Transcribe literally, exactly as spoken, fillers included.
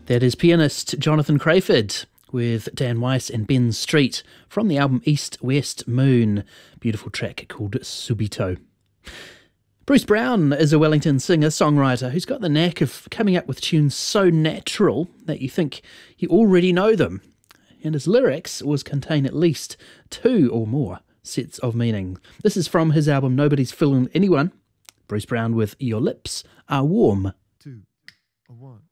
That is pianist Jonathan Crayford with Dan Weiss and Ben Street from the album East West Moon. Beautiful track called Subito. Bruce Brown is a Wellington singer-songwriter who's got the knack of coming up with tunes so natural that you think you already know them. And his lyrics always contain at least two or more sets of meaning. This is from his album Nobody's Fooling Anyone. Bruce Brown with Your Lips Are Warm. Two, a one.